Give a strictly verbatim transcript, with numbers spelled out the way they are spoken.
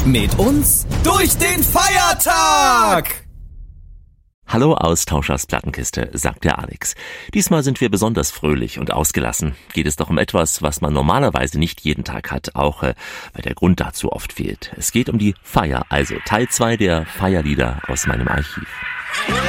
Mit uns durch den Feiertag! Hallo Austauschers Plattenkiste, sagt der Alex. Diesmal sind wir besonders fröhlich und ausgelassen. Geht es doch um etwas, was man normalerweise nicht jeden Tag hat, auch äh, weil der Grund dazu oft fehlt. Es geht um die Feier, also Teil zwei der Feierlieder aus meinem Archiv.